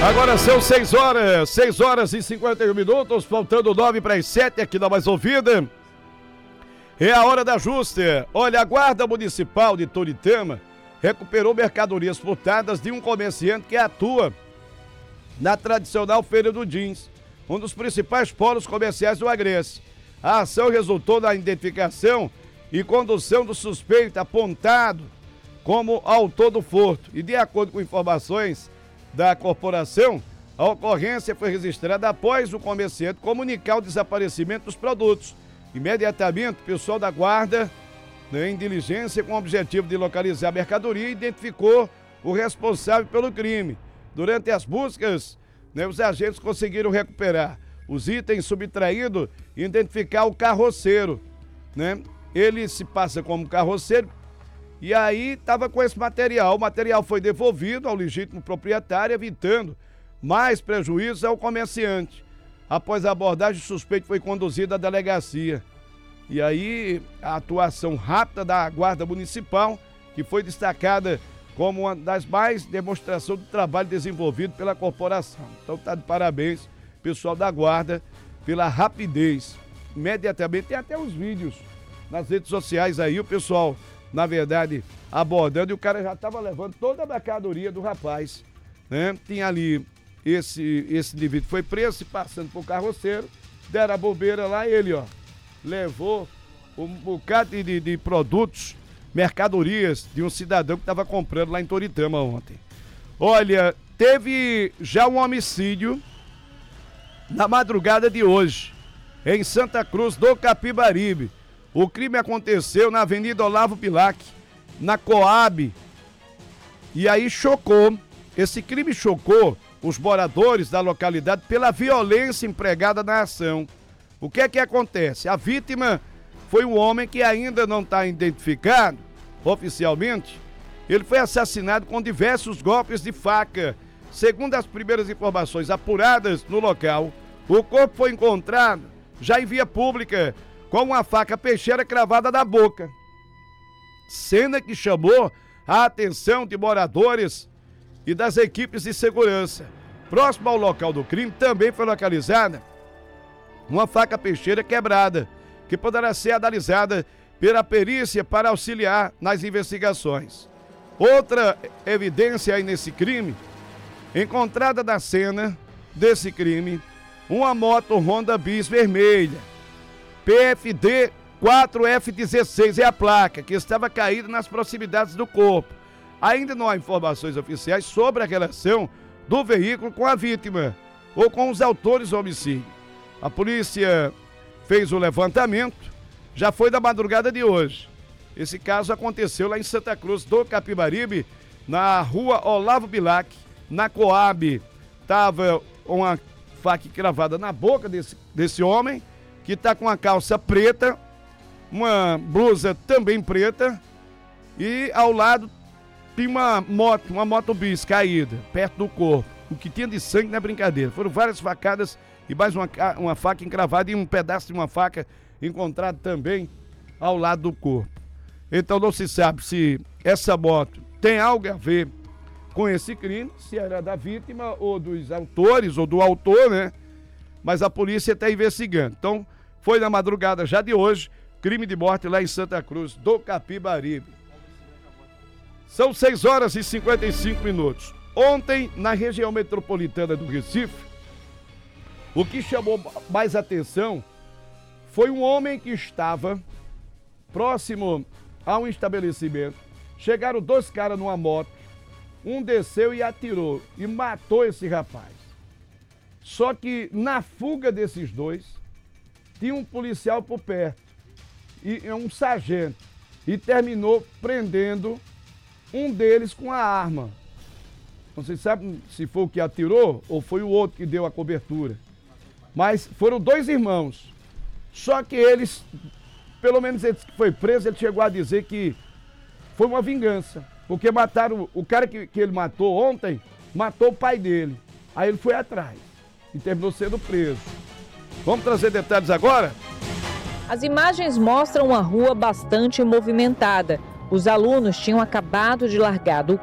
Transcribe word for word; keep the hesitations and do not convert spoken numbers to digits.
Agora são seis horas, seis horas e cinquenta e um minutos, faltando nove para as sete aqui na Mais Ouvida. É a hora da justa. Olha, a Guarda Municipal de Toritama recuperou mercadorias furtadas de um comerciante que atua na tradicional Feira do Jeans, um dos principais polos comerciais do Agreste. A ação resultou na identificação e condução do suspeito apontado como autor do furto. E de acordo com informações da corporação, a ocorrência foi registrada após o comerciante comunicar o desaparecimento dos produtos. Imediatamente, o pessoal da guarda, né, em diligência com o objetivo de localizar a mercadoria, identificou o responsável pelo crime. Durante as buscas, né, os agentes conseguiram recuperar os itens subtraídos e identificar o carroceiro, né? Ele se passa como carroceiro e aí estava com esse material. O material foi devolvido ao legítimo proprietário, evitando mais prejuízo ao comerciante. Após a abordagem, o suspeito foi conduzido à delegacia. E aí, a atuação rápida da Guarda Municipal, que foi destacada como uma das mais demonstrações do trabalho desenvolvido pela corporação. Então, tá de parabéns, pessoal da Guarda, pela rapidez. Imediatamente, tem até os vídeos nas redes sociais aí, o pessoal, na verdade, abordando, e o cara já estava levando toda a mercadoria do rapaz, né? Tinha ali, esse, esse indivíduo foi preso, se passando por carroceiro, deram a bobeira lá, ele, ó, levou um bocado de, de produtos, mercadorias de um cidadão que estava comprando lá em Toritama ontem. Olha, teve já um homicídio na madrugada de hoje, em Santa Cruz do Capibaribe. O crime aconteceu na Avenida Olavo Bilac, na Coab. E aí chocou, esse crime chocou os moradores da localidade pela violência empregada na ação. O que é que acontece? A vítima foi um homem que ainda não está identificado oficialmente. Ele foi assassinado com diversos golpes de faca. Segundo as primeiras informações apuradas no local, o corpo foi encontrado já em via pública com uma faca peixeira cravada na boca. Cena que chamou a atenção de moradores e das equipes de segurança. Próximo ao local do crime também foi localizada uma faca peixeira quebrada, que poderá ser analisada pela perícia para auxiliar nas investigações. Outra evidência aí nesse crime, encontrada na cena desse crime, uma moto Honda Bis vermelha, P F D quatro F dezesseis é a placa, que estava caída nas proximidades do corpo. Ainda não há informações oficiais sobre a relação do veículo com a vítima ou com os autores do homicídio. A polícia fez o levantamento, já foi da madrugada de hoje. Esse caso aconteceu lá em Santa Cruz do Capibaribe, na rua Olavo Bilac, na Coab. Estava uma faca cravada na boca desse, desse homem, que está com uma calça preta, uma blusa também preta, e ao lado tinha uma moto, uma moto bis caída, perto do corpo. O que tinha de sangue não é brincadeira. Foram várias facadas e mais uma, uma faca encravada e um pedaço de uma faca encontrado também ao lado do corpo. Então não se sabe se essa moto tem algo a ver com esse crime, se era da vítima ou dos autores ou do autor, né? Mas a polícia está investigando. Então, foi na madrugada já de hoje, crime de morte lá em Santa Cruz do Capibaribe. São seis horas e cinquenta e cinco minutos. Ontem, na região metropolitana do Recife, o que chamou mais atenção foi um homem que estava próximo a um estabelecimento. Chegaram dois caras numa moto, um desceu e atirou e matou esse rapaz. Só que na fuga desses dois, tinha um policial por perto, e um sargento, e terminou prendendo um deles com a arma. Não se sabe se foi o que atirou ou foi o outro que deu a cobertura. Mas foram dois irmãos. Só que eles, pelo menos ele que foi preso, ele chegou a dizer que foi uma vingança. Porque mataram, o cara que, que ele matou ontem, matou o pai dele. Aí ele foi atrás e terminou sendo preso. Vamos trazer detalhes agora? As imagens mostram uma rua bastante movimentada. Os alunos tinham acabado de largar do